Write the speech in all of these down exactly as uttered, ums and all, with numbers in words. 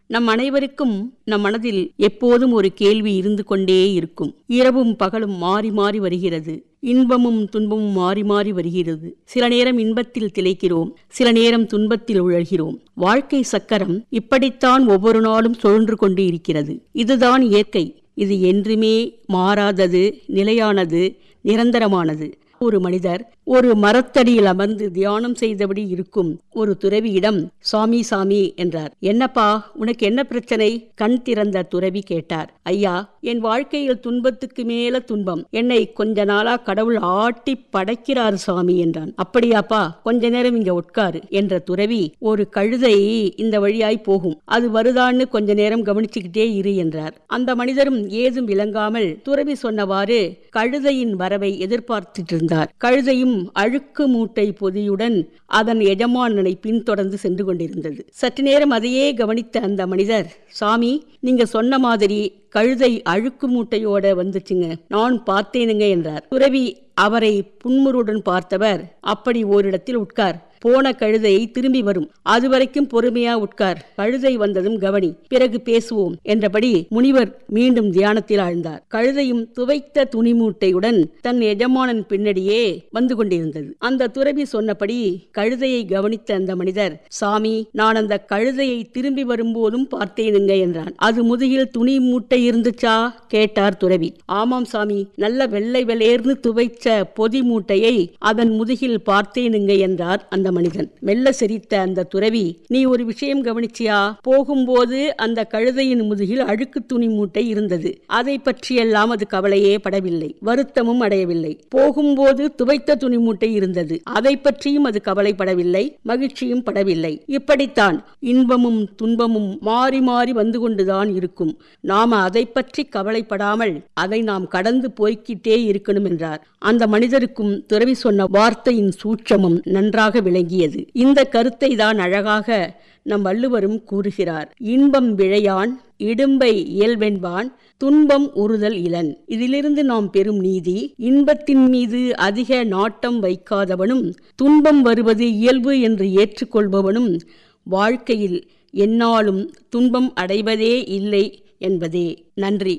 நம் அனைவருக்கும் நம் மனதில் எப்போதும் ஒரு கேள்வி இருந்து கொண்டே இருக்கும். இரவும் பகலும் மாறி மாறி வருகிறது. இன்பமும் துன்பமும் மாறி மாறி வருகிறது. சில நேரம் இன்பத்தில் திளைக்கிறோம், சில நேரம் துன்பத்தில் உழல்கிறோம். வாழ்க்கை சக்கரம் இப்படித்தான் ஒவ்வொரு நாளும் சுழன்று கொண்டு இருக்கிறது. இதுதான் இயற்கை. இது என்றுமே மாறாதது, நிலையானது, நிரந்தரமானது. ஒரு மனிதர் ஒரு மரத்தடியில் அமர்ந்து தியானம் செய்தபடி இருக்கும் ஒரு துறவியிடம் சாமி சாமி என்றார். என்னப்பா, உனக்கு என்ன பிரச்சனை? கண் திறந்த துறவி கேட்டார். ஐயா, என் வாழ்க்கையில் துன்பத்துக்கு மேல துன்பம். என்னை கொஞ்ச நாளா கடவுள் ஆட்டி படைக்கிறார் சாமி என்றான். அப்படியாப்பா, கொஞ்ச நேரம் இங்க உட்காரு என்ற துறவி, ஒரு கழுதை இந்த வழியாய் போகும், அது வருதான்னு கொஞ்ச நேரம் கவனிச்சுக்கிட்டே இரு என்றார். அந்த மனிதரும் ஏதும் விளங்காமல் துறவி சொன்னவாறு கழுதையின் வரவை எதிர்பார்த்துட்டு இருந்தார். கழுதையும் அழுக்கு மூட்டை பொதியுடன் அதன் எஜமானனை பின்தொடர்ந்து சென்று கொண்டிருந்தது. சற்று நேரம் அதையே கவனித்த அந்த மனிதர், சாமி, நீங்க சொன்ன மாதிரி கழுதை அழுக்கு மூட்டையோட வந்துச்சுங்க, நான் பார்த்தேனுங்க என்றார். துறவி அவரை புன்முறுடன் பார்த்தவர், அப்படி ஓரிடத்தில் உட்கார், போன கழுதை திரும்பி வரும், அதுவரைக்கும் பொறுமையா உட்கார், கழுதை வந்ததும் கவனி, பிறகு பேசுவோம் என்றபடி முனிவர் மீண்டும் தியானத்தில் ஆழ்ந்தார். கழுதையும் துவைத்த துணி மூட்டையுடன் தன் எஜமானன் பின்னடியே வந்து கொண்டிருந்தது. அந்த துறவி சொன்னபடி கழுதையை கவனித்த அந்த மனிதர், சாமி, நான் அந்த கழுதையை திரும்பி வரும்போதும் பார்த்தேனுங்க என்றான். அது முதுகில் துணி மூட்டை இருந்துச்சா கேட்டார் துறவி. ஆமாம் சாமி, நல்ல வெள்ளை வெளேர்னு துவைச்ச பொதி மூட்டையை அதன் முதுகில் பார்த்தேனுங்க என்றார் அந்த மனிதன். மெல்ல சிரித்த அந்த துறவி, நீ ஒரு விஷயம் கவனிச்சியா? போகும்போது அந்த கழுதையின் முதுகில் அழுக்கு துணி மூட்டை இருந்தது. அதை பற்றியெல்லாம் அது கவலையே படவில்லை, வருத்தமும் அடையவில்லை. போகும்போது துவைத்த துணி மூட்டை இருந்தது, அதை பற்றியும் அது கவலைப்படவில்லை, மகிழ்ச்சியும் படவில்லை. இப்படித்தான் இன்பமும் துன்பமும் மாறி மாறி வந்து கொண்டுதான் இருக்கும். நாம அதை பற்றி கவலைப்படாமல் அதை நாம் கடந்து போய்கிட்டே இருக்கணும் என்றார். அந்த மனிதருக்கும் துறவி சொன்ன வார்த்தையின் சூட்சமும் நன்றாக விளங்கியது. இந்த கருத்தை தான் அழகாக நம் வள்ளுவரும் கூறுகிறார். இன்பம் விழையான், இடும்பை இயல்பென்பான், துன்பம் உறுதல் இலன். இதிலிருந்து நாம் பெறும் நீதி, இன்பத்தின் மீது அதிக நாட்டம் வைக்காதவனும் துன்பம் வருவது இயல்பு என்று ஏற்றுக்கொள்பவனும் வாழ்க்கையில் எந்நாளும் துன்பம் அடைவதே இல்லை என்பதே. நன்றி.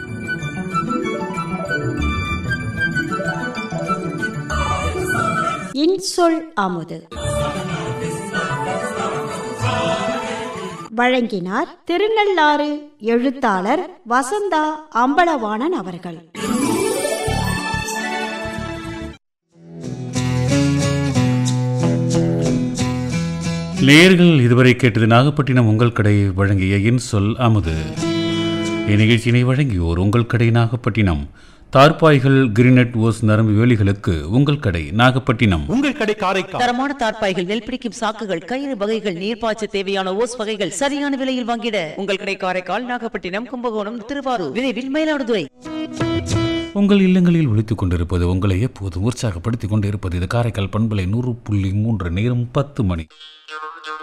இன்சொல் அமுது வழங்கினார் திருநள்ளாறு எழுத்தாளர் வசந்தா அம்பலவாணன் அவர்கள். நேயர்கள் இதுவரை கேட்டது நாகப்பட்டினம் உங்கள் கடை வழங்கிய இன்சொல் அமுது. இந்நிகழ்ச்சியினை வழங்கியோர் உங்கள் கடை நாகப்பட்டினம். தார்பாய்கள், கிரினட், ஓஸ், நரம்பு வேலிகளுக்கு உங்கள் கடை நாகப்பட்டினம். உங்கள் கடை காரைக்கால். தரமான தார்பாய்கள், நெல் பிடிக்கும் சாக்குகள், கயிறு வகைகள், நீர்ப்பாய்ச்ச தேவையான ஓஸ் வகைகள் சரியான விலையில் வாங்கிட உங்கள் கடை காரைக்கால், நாகப்பட்டினம், கும்பகோணம், திருவாரூர், விரைவில் மயிலாடுதுறை. உங்கள் இல்லங்களில் ஒலித்துக் கொண்டிருப்பது, உங்களை எப்போதும் உற்சாகப்படுத்திக் கொண்டிருப்பது இது காரைக்கால் பண்பலை நூறு புள்ளி மூன்று. நேரம் பத்து மணி.